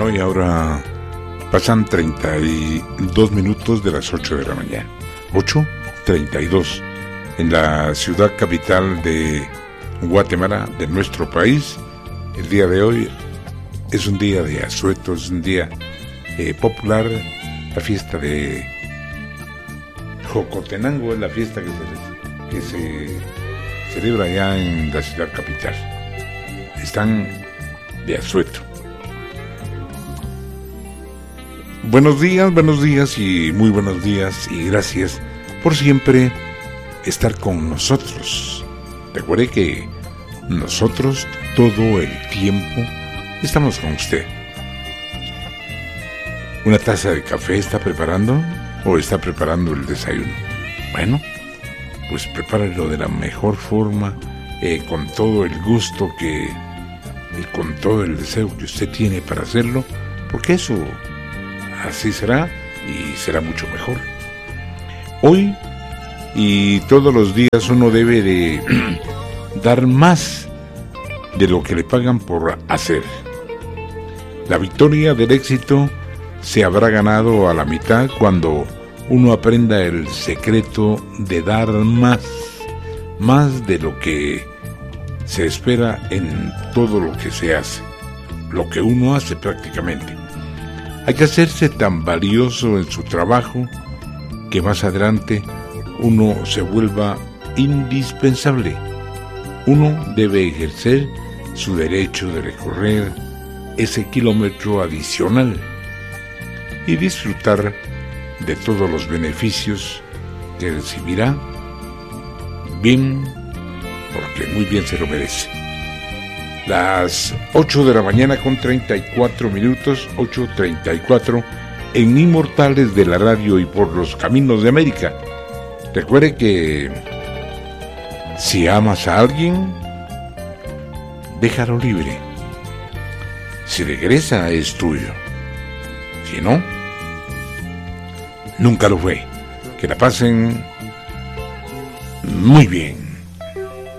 Bueno, y ahora pasan 32 minutos de las 8 de la mañana. 8:32 en la ciudad capital de Guatemala, de nuestro país. El día de hoy es un día de asueto, es un día popular. La fiesta de Jocotenango es la fiesta que se celebra allá en la ciudad capital. Están de asueto. Buenos días y muy buenos días, y gracias por siempre estar con nosotros. Recuerde que nosotros todo el tiempo estamos con usted. ¿Una taza de café está preparando o está preparando el desayuno? Bueno, pues prepáralo de la mejor forma, con todo el gusto y con todo el deseo que usted tiene para hacerlo, porque eso así será y será mucho mejor. Hoy y todos los días uno debe de dar más de lo que le pagan por hacer. La victoria del éxito se habrá ganado a la mitad cuando uno aprenda el secreto de dar más de lo que se espera en todo lo que se hace, lo que uno hace prácticamente. Hay que hacerse tan valioso en su trabajo que más adelante uno se vuelva indispensable. Uno debe ejercer su derecho de recorrer ese kilómetro adicional y disfrutar de todos los beneficios que recibirá, bien, porque muy bien se lo merece. Las 8 de la mañana con 34 minutos, 8:34, en Inmortales de la Radio y por los Caminos de América. Recuerde que si amas a alguien, déjalo libre. Si regresa, es tuyo. Si no, nunca lo fue. Que la pasen muy bien.